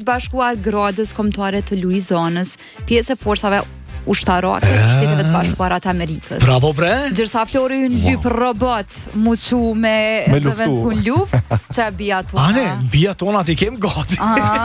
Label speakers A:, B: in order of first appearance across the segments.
A: Shtetet Bashkuar Gradës Kombëtare të Luizanës, pjesë e forcave ushtarake të Shteteve të Bashkuara të Amerikës.
B: Bravo bre.
A: Gjërsa Flori yn lyp robot muçu me zëvendësun luftë, ç'a bija tona.
B: Ane, bija tona ti kem gati.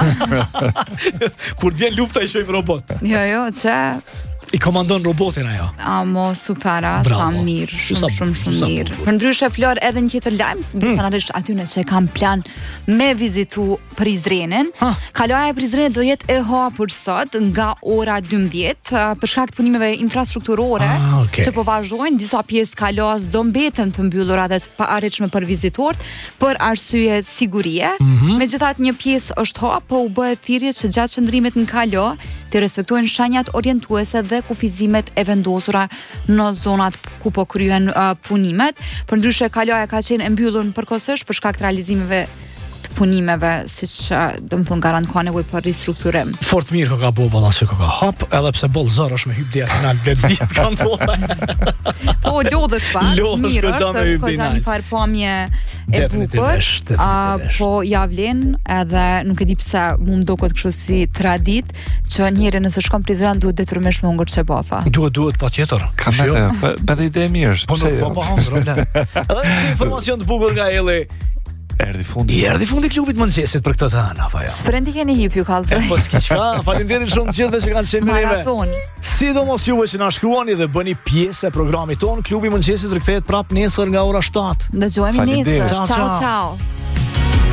B: Kur vjen lufta i shojmë robot.
A: Jo, ç'a
B: I komandon robotin ajo.
A: Amo supera, sa mirë, shumë mirë. Përndryshe Flor edhe një tjetër lajm, personalisht aty nëse kam plan me vizitu Prizrenin. Kaloja e Prizrenit do jetë e hapur sot nga ora 12 për shkak të punimeve infrastrukturore që po vazhdojnë. Disa pjesë kalas do mbeten të mbyllura dhe të paarritshme për vizitorët për arsye sigurie. Megjithatë një pjesë është hap, po u bë thirrje që gjatë qëndrimit në kalo të respektojnë shenjat orientuese dhe kufizimet e vendosura në zonat ku po kryen punimet. Përndryshe kaloja ka qenë e mbyllur përkohësisht për shkak të realizimeve të punimeve, siç domethënë garant ka nevojë për ristrukturim.
B: Fort mirë ka bo valla se ka hap, edhe pse boll zor është me hyp deri në vlezdiet kanë ndodhur.
A: Po lodhesh pa. Mirë, është një farë pamje e bukur. Po ja vlen, edhe nuk e di pse më duket kështu si tradit që njëri nëse shkon në Prizren duhet detyrimisht me hungër çebafa.
B: Duhet patjetër.
C: Edhe ide e mirë.
B: Edhe informacion të bukur nga Elli. Erdhi fundi klubit Mëngjesit për këtë të hënë, apo jo?
A: Sprendi keni hip ju kallëzë.
B: Po s'ki çka, faleminderit shumë gjithë që kanë qenë me ne.
A: Maraton.
B: Sidomos juve që na shkruani dhe bëni pjesë e programit ton, klubi Mëngjesit rikthehet prapë nesër nga ora 7.
A: Dëgjojmë nesër. Ciao.